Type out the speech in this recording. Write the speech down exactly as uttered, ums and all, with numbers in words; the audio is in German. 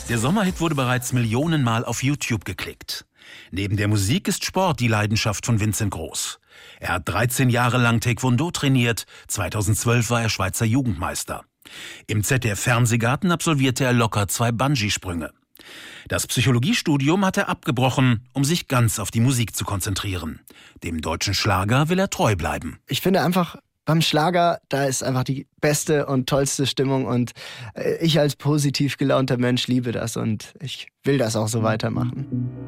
Der Sommerhit wurde bereits Millionenmal auf YouTube geklickt. Neben der Musik ist Sport die Leidenschaft von Vincent Groß. Er hat dreizehn Jahre lang Taekwondo trainiert, zweitausendzwölf war er Schweizer Jugendmeister. Im Z D F-Fernsehgarten absolvierte er locker zwei Bungee-Sprünge. Das Psychologiestudium hat er abgebrochen, um sich ganz auf die Musik zu konzentrieren. Dem deutschen Schlager will er treu bleiben. Ich finde einfach, beim Schlager, da ist einfach die beste und tollste Stimmung und ich als positiv gelaunter Mensch liebe das und ich will das auch so weitermachen.